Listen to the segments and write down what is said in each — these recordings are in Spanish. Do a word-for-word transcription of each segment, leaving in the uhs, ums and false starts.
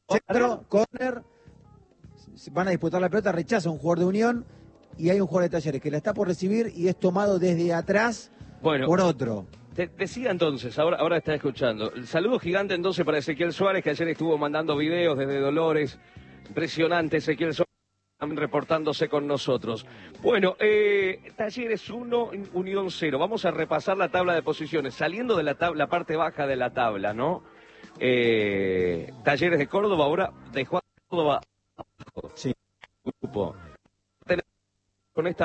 Centro, córner, van a disputar la pelota, rechaza un jugador de Unión y hay un jugador de Talleres que la está por recibir y es tomado desde atrás bueno, por otro. Te decía entonces, ahora, ahora está escuchando. El saludo gigante entonces para Ezequiel Suárez, que ayer estuvo mandando videos desde Dolores. Impresionante, Ezequiel Suárez reportándose con nosotros. Bueno, eh, Talleres uno, Unión cero. Vamos a repasar la tabla de posiciones. Saliendo de la, tabla, la parte baja de la tabla, ¿no? Eh, Talleres de Córdoba ahora dejó a Córdoba. Sí. Grupo. Con esta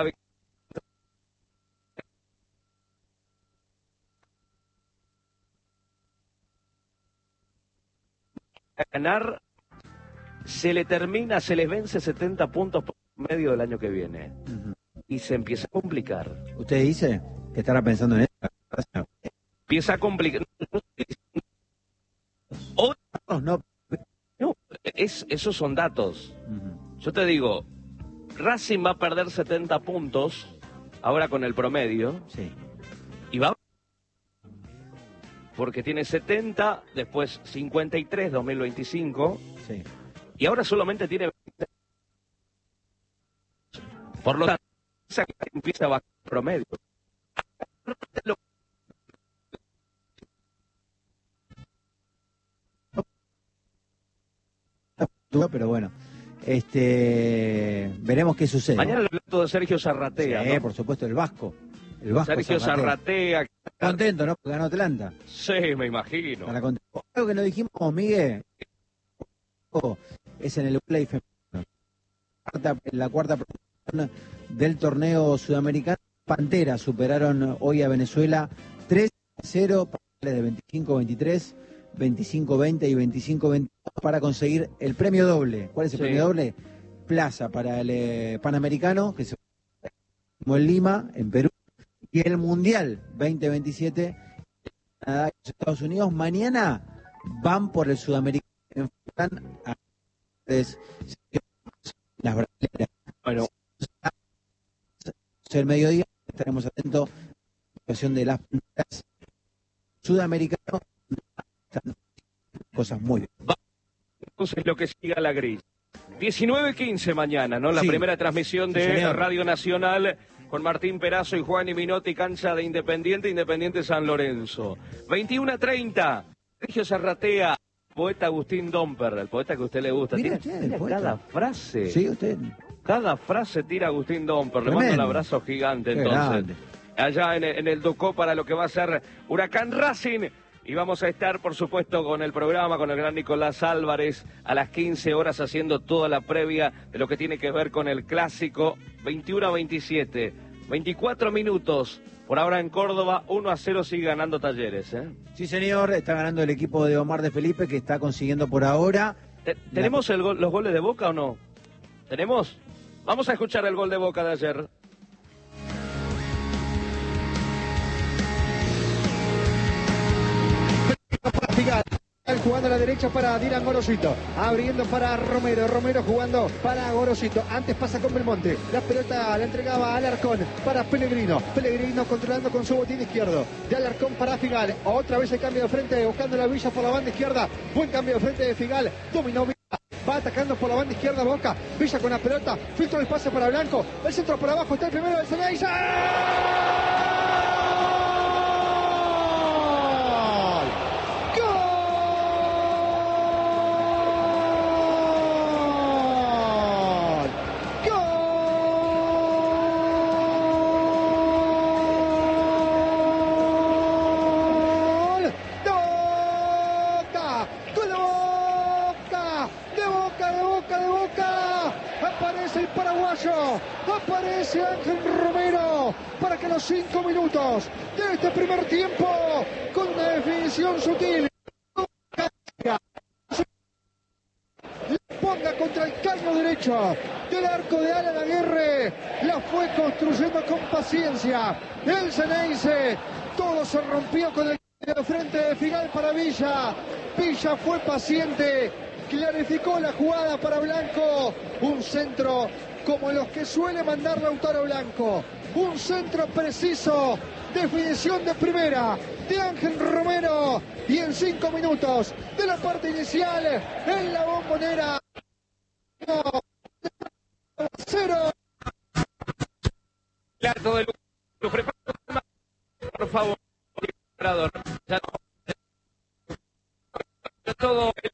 ganar, se le termina, se les vence setenta puntos por medio del año que viene. Uh-huh. Y se empieza a complicar. ¿Usted dice que estará pensando en eso? Empieza a complicar. Hoy, no, no, no es, esos son datos. Uh-huh. Yo te digo, Racing va a perder setenta puntos, ahora con el promedio. Sí. Y va porque tiene setenta, después cincuenta y tres, dos mil veinticinco. Sí. Y ahora solamente tiene veinte. Por lo tanto, empieza a bajar el promedio. Pero bueno, este veremos qué sucede. Mañana el relato de Sergio Zarratea. Sí, ¿no? por supuesto, el Vasco. El Vasco Sergio Zarratea. Zarratea. Contento, ¿no? Porque ganó Atlanta. Sí, me imagino. Algo que no dijimos, Miguel, es en el play femenino. En la cuarta posición del torneo sudamericano, Pantera superaron hoy a Venezuela tres a cero de veinticinco veintitrés, veinticinco veinte y veinticinco veintidós para conseguir el premio doble. ¿Cuál es el sí. premio doble? Plaza para el eh, Panamericano, que se como en Lima, en Perú, y el Mundial veinte veintisiete Canadá y Estados Unidos. Mañana van por el Sudamericano, enfrentan a las brasileñas. Bueno, el mediodía estaremos atentos a la situación de las sudamericanas. Cosas muy bien. Entonces lo que siga la gris. diecinueve quince mañana, ¿no? La sí. primera transmisión de sí, Radio Nacional con Martín Perazo y Juan y Minotti, cancha de Independiente, Independiente San Lorenzo. veintiuno treinta, Sergio Zarratea, poeta Agustín Domper, el poeta que a usted le gusta. Mira, Tiene, usted, tiene cada frase. Sí, usted. Cada frase tira Agustín Domper. Le mando un abrazo gigante, Qué entonces. Grande. Allá en, en el Ducó para lo que va a ser Huracán Racing. Y vamos a estar, por supuesto, con el programa, con el gran Nicolás Álvarez, a las quince horas haciendo toda la previa de lo que tiene que ver con el clásico. veintiuno a veintisiete, veinticuatro minutos. Por ahora en Córdoba, uno a cero sigue ganando Talleres, ¿eh? Sí, señor, está ganando el equipo de Omar de Felipe, que está consiguiendo por ahora. ¿Te, ¿Tenemos la... el gol, los goles de Boca o no? ¿Tenemos? Vamos a escuchar el gol de Boca de ayer. Jugando a la derecha para Dylan Gorosito, abriendo para Romero, Romero jugando para Gorosito, antes pasa con Belmonte, la pelota la entregaba a Alarcón para Pellegrino, Pellegrino controlando con su botín izquierdo, de Alarcón para Figal, otra vez el cambio de frente, buscando la Villa por la banda izquierda, buen cambio de frente de Figal, dominó Villa, va atacando por la banda izquierda Boca, Villa con la pelota, filtro el pase para Blanco, el centro por abajo, está el primero del Ceneice. Aparece Ángel Romero para que los cinco minutos de este primer tiempo, con una definición sutil, le ponga contra el caño derecho del arco de Alan Aguirre. La fue construyendo con paciencia el Ceneice. Todo se rompió con el de frente de Figal para Villa. Villa fue paciente, clarificó la jugada para Blanco. Un centro como los que suele mandar Lautaro Blanco. Un centro preciso definición de primera de Ángel Romero. Y en cinco minutos de la parte inicial, en la Bombonera, cero. Todo el... Por favor, ya todo el...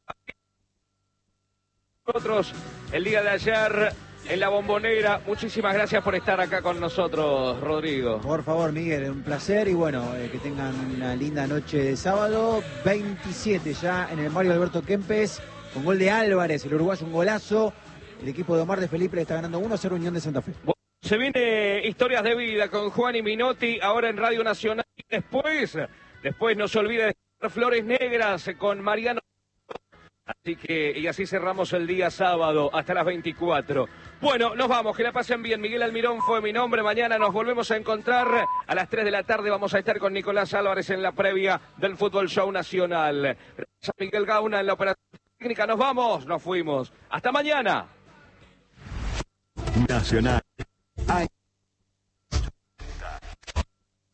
nosotros el día de ayer en la Bombonera. Muchísimas gracias por estar acá con nosotros, Rodrigo. Por favor, Miguel, un placer y bueno, eh, que tengan una linda noche de sábado. veintisiete ya en el Mario Alberto Kempes, con gol de Álvarez, el uruguayo, un golazo. El equipo de Omar de Felipe le está ganando uno a cero Unión de Santa Fe. Se viene Historias de Vida con Juan y Minotti, ahora en Radio Nacional. Y después, después no se olvide de Flores Negras con Mariano. Así que, y así cerramos el día sábado hasta las veinticuatro. Bueno, nos vamos, que la pasen bien. Miguel Almirón fue mi nombre. Mañana nos volvemos a encontrar a las tres de la tarde. Vamos a estar con Nicolás Álvarez en la previa del Fútbol Show Nacional. Gracias a Miguel Gauna en la operación técnica. Nos vamos, nos fuimos. Hasta mañana. Nacional.